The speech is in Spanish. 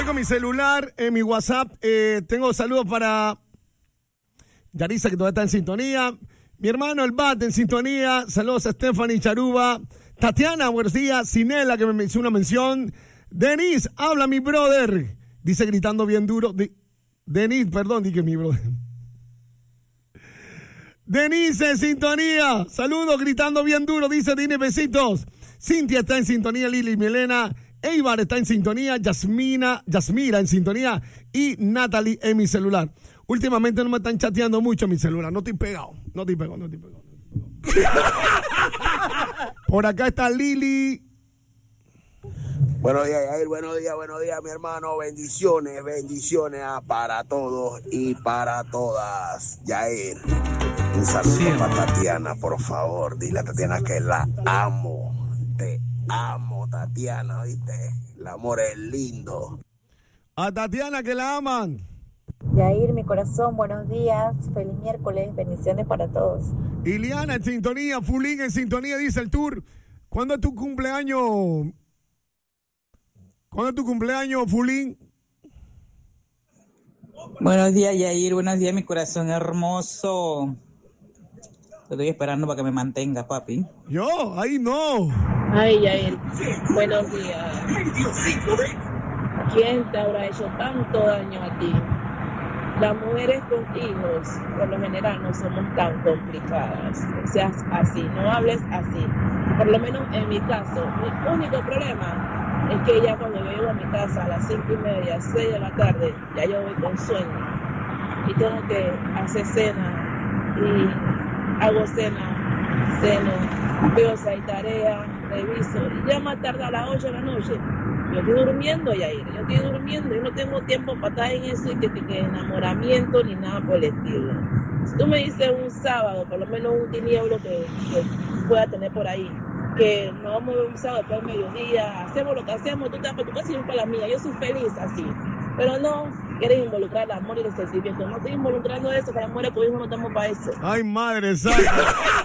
Con mi celular, en mi WhatsApp, tengo saludos para Yarisa, que todavía está en sintonía. Mi hermano El Bat en sintonía. Saludos a Stephanie Charuba. Tatiana, buenos días. Sinela, que me hizo una mención. Denise, habla mi brother. Dice gritando bien duro. Denise, perdón, dije mi brother. Denise en sintonía. Saludos, gritando bien duro. Dice Dine, besitos. Cintia está en sintonía. Lili Milena. Eibar está en sintonía. Yasmira en sintonía. Y Natalie en mi celular. Últimamente no me están chateando mucho en mi celular. No estoy pegado. Por acá está Lili. Buenos días, Yair. Buenos días, mi hermano. Bendiciones para todos y para todas. Yair, un saludo para Tatiana, por favor. Dile a Tatiana que la amo. Te amo, Tatiana, ¿viste? El amor es lindo. A Tatiana que la aman. Yair, mi corazón, buenos días. Feliz miércoles. Bendiciones para todos. Iliana en sintonía. Fulín en sintonía, dice el tour. ¿Cuándo es tu cumpleaños? Fulín? Buenos días, Yair. Buenos días, mi corazón hermoso. Te estoy esperando para que me mantengas, papi. Yo, ahí no. Ay, Yair. Buenos días. ¿Quién te habrá hecho tanto daño a ti? Las mujeres con hijos, por lo general, no somos tan complicadas. O seas así, no hables así. Por lo menos en mi caso, mi único problema es que ya cuando yo llego a mi casa a las 5:30, 6 de la tarde, ya yo voy con sueño. Y tengo que hacer cena, y hago ceno, veo si hay tarea, reviso, y ya más tarde a las 8 de la noche. Yo estoy durmiendo, Yair, yo no tengo tiempo para estar en eso y que enamoramiento ni nada por el estilo. Si tú me dices un sábado, por lo menos un tinieblo que pueda tener por ahí, que nos vamos a ver un sábado después del mediodía, hacemos lo que hacemos, tú te vas para tu casa y yo para la mía, yo soy feliz así. Pero no quieres involucrar el amor y los sentimientos, no estoy involucrando eso, que las mujeres por hijo no estamos para eso. Ay, madre santa.